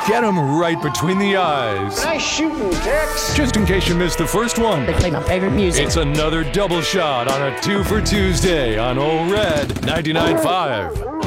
Get him right between the eyes. Nice shooting, Tex. Just in case you missed the first one. They play my favorite music. It's another double shot on a 2 for Tuesday on Old Red 99.5.